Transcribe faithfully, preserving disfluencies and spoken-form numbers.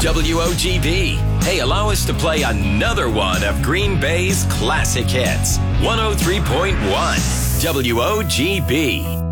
W O G B. Hey, allow us to play another one of Green Bay's classic hits. one oh three point one W O G B.